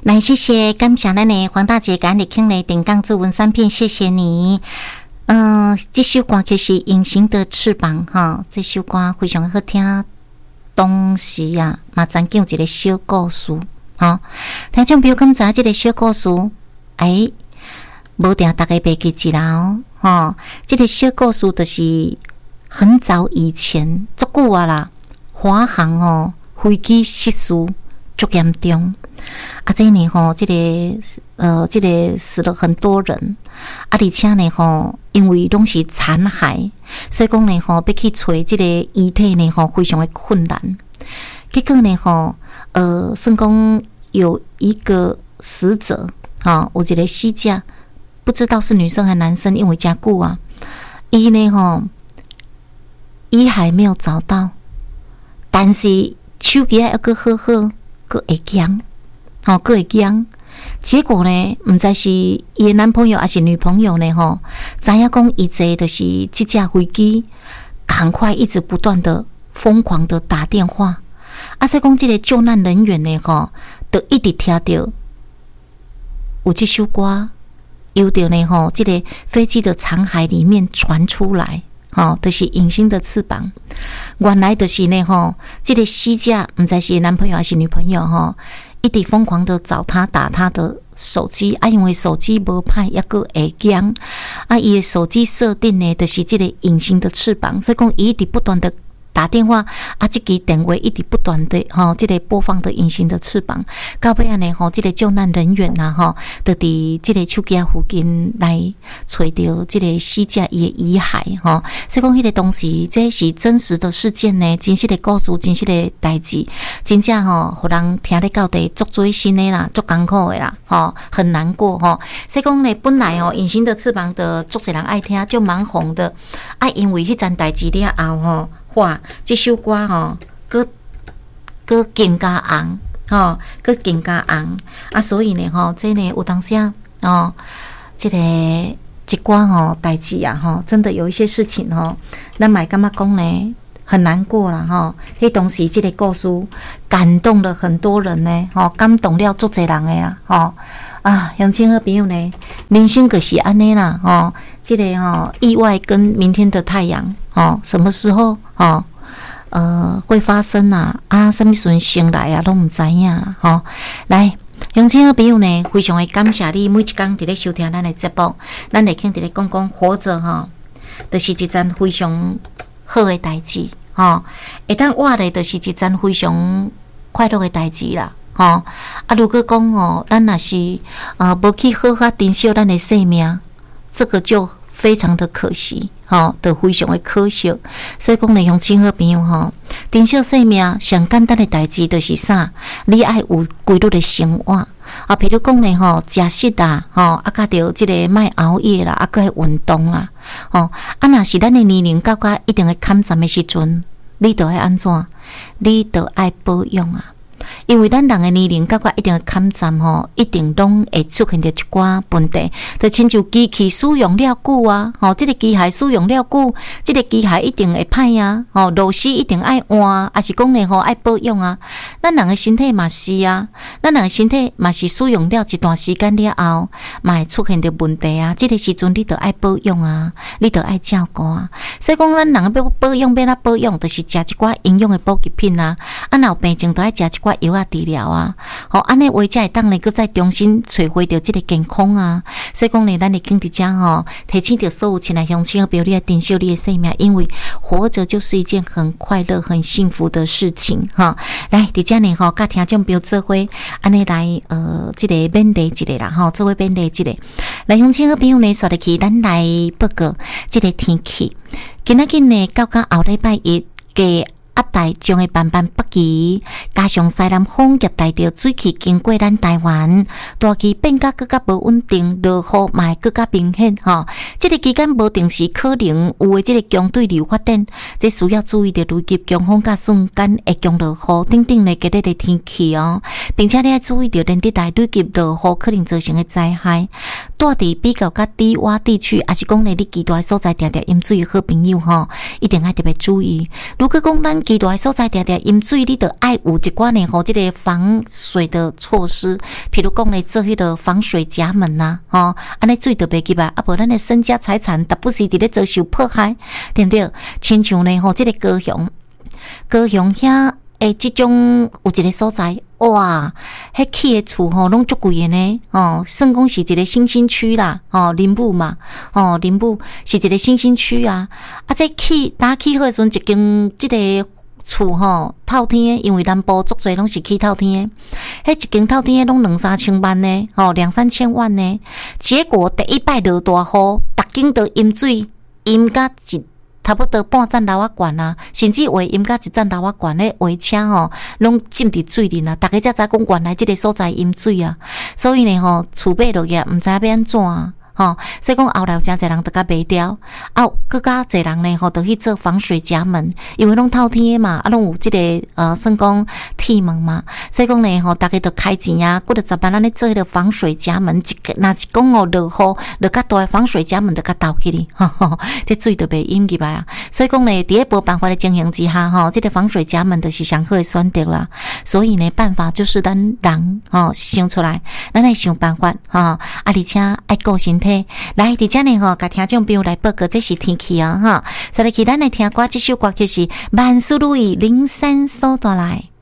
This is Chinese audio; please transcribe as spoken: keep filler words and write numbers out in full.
来，谢谢，感谢咱的黄大姐，赶紧听来点钢作文三片，谢谢你。嗯、呃，这首歌就是《隐形的翅膀》哈，这首歌非常好听。当时啊，嘛曾经有一个小故事哈，听众朋友敢知这个小故事？哎，无定大家别记起来哦。哈，这个小故事就是很早以前，足久啊啦，华航哦，飞机失事足严重。啊，这呢吼，这个呃，这个死了很多人，啊，而且呢吼，因为拢是残骸，所以讲呢吼，要去找这个遗体呢吼，非常的困难。结果呢吼，呃，算讲有一个死者啊，有一个死者，不知道是女生还是男生，因为真久啊，伊呢吼，遗骸没有找到，但是手机还阁好好，阁会强。哦，个会惊，结果呢，毋知是伊的男朋友还是女朋友呢？吼，知影讲伊坐就是这架飞机，赶快一直不断的疯狂的打电话，啊，所以讲这个救难人员呢，吼，就一直听到有这首歌，由着呢，吼，这个飞机的残骸里面传出来。吼、哦，就是隐形的翅膀。原来就是呢，吼，这个死者毋知是男朋友还是女朋友，吼，一直疯狂的找他打他的手机，啊，因为手机无歹，抑个会僵，啊，伊的手机设定呢，就是这个隐形的翅膀，所以讲伊一直不断的打电话，啊，这支电话一直不断的吼，这个播放的隐形的翅膀，到尾呢，吼，这个救难人员呐，吼，就伫这个手机附近来找到这个死者伊的遗骸，吼，所以讲迄个东西，这是真实的事件呢，真实的故事，真实的代志，真正吼，互人听得到底足追心的啦，足艰苦的啦，吼，很难过吼。所以讲呢，本来哦，隐形的翅膀的足侪人爱听，就蛮红的，啊，因为迄件代志了后吼。哇！这首歌吼，搁搁更加红吼，搁更加红啊！所以呢吼，这呢有当时啊哦，这个一寡吼代志啊吼，真的有一些事情吼，咱嘛感觉讲呢很难过啦吼。迄当时这个故事感动了很多人呢，吼感动了足侪人的啦吼啊！乡亲好朋友呢，人生就是安尼啦吼，这个吼意外跟明天的太阳。哦，什么时候哦？呃，会发生啊？啊，什么时阵醒来啊？拢唔知影啦。吼、哦，来，乡亲好朋友呢，非常的感谢你每一天伫咧收听咱的节目，咱会听伫咧讲讲活着哈，就是一件非常好的代志吼。会当活咧，就是一件非常快乐的代志啦。吼、哦，啊，如果讲哦，咱若是啊，无去好好珍惜咱的生命，这个就非常的可惜。吼，都非常的可惜，所以讲呢，乡亲好朋友吼，珍惜生命上简单的代志就是啥？你爱有规律的生活啊，譬如讲呢吼，食食啦，吼啊，甲着即个莫熬夜啦，啊，搁爱运动啦，吼啊，若是咱的年龄到达一定的坎站的时阵，你着爱安怎？你着爱保养啊。因为咱人的年龄到达一定的坎站吼，一定拢会出现着一寡问题，就亲像机器使用了久啊，吼，这个机械使用了久，这个机械一定会歹啊，吼，螺丝一定爱换，还是讲呢吼爱保养啊。咱人的身体嘛是啊，咱人的身体嘛是使用了一段时间了后，嘛会出现着问题啊。这个时阵你着爱保养啊，你着爱照顾啊。所以讲，咱人要保养，要哪保养，就是食一寡营养的补给品啊。啊，若有病症，着爱食一寡药啊治疗啊，好，安尼话才会当呢，搁再重新找回到这个健康啊。所以讲呢，咱的经济家吼，提醒着所有亲爱乡亲，不要你来珍惜你的生命，因为活着就是一件很快乐、很幸福的事情哈。来，伫遮呢吼，甲听众朋友做伙，安尼来呃，这个勉励一个啦吼，做伙勉励一个。来，乡亲好朋友呢，刷入去，咱来报告这个天气。今仔日呢，到到后礼拜一嘅。压台将会慢慢北移，加上西南风夹带着水汽经过咱台湾，大气变甲更加无稳定，落雨嘛会更加明显吼。这个期间无定时可能有诶，这个强对流发展，这需要注意着雷击、强风甲瞬间会降落雨等等的各类的天气哦，并且你要注意着连日来雷击、落雨可能造成的灾害。住伫比较较低洼地区，还是讲呢你居住的所在定定淹水的好朋友吼，一定要特别注意。如果讲咱居住大所在定定淹水，你得爱有一寡呢吼，这个防水的措施，譬如讲咧做迄个防水夹门呐、啊，吼，安尼水就袂入啊，啊无咱的身家财产，特不是伫咧遭受迫害，对不对？亲像呢吼，这个高雄，高雄遐诶，即种有一个所在。哇，迄起的厝吼，拢足贵的呢，哦，算讲是一个新兴区啦，哦，林武嘛，哦，林武是一个新兴区啊，啊，这起打起好的时阵，一间即个厝吼透天的，因为南部足侪拢是起透天的，迄一间透天的拢两三千万呢，哦，两三千万呢，结果第一摆落大雨，逐间都淹水，淹甲一。差不多半站楼啊悬啊，甚至话淹甲一站楼啊悬咧，话车吼拢浸伫水里啊，大家才知讲原来即个所在淹水啊，所以呢吼，厝买落去毋知要安怎啊。吼，所以讲后来有真侪人都甲卖掉，啊，更加侪人呢吼，都去做防水夹门，因为拢透天嘛，啊，拢有即、这个呃，算讲铁门嘛，所以讲呢吼，大家都开钱啊，过了十万，咱咧做迄个防水夹门，一个若是讲哦落雨，落较大防水夹门就甲倒起哩，吼吼，这水就袂淹入来啊。所以讲呢，伫咧无办法的情形之下，吼，这个防水夹门就是上好的选择啦。所以呢，办法就是咱人吼想出来，咱来想办法吼，啊，而且爱顾身体。来，伫遮呢吼，甲听众朋友来报告这是天气啊哈。再来，其咱来听歌，这首歌曲是万事如意零三所带来。